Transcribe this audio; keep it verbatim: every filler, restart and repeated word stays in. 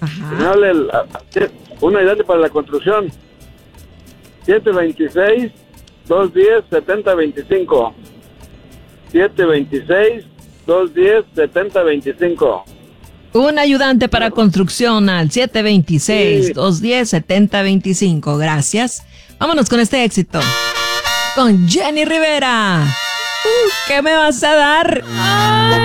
Ajá. Que me hable el, a- un ayudante para la construcción. siete veintiséis, dos diez, setenta veinticinco. siete veintiséis, dos diez, setenta veinticinco. Un ayudante para construcción al siete veintiséis, dos diez, setenta veinticinco. Gracias. Vámonos con este éxito. Con Jenny Rivera. Uh, ¿Qué me vas a dar?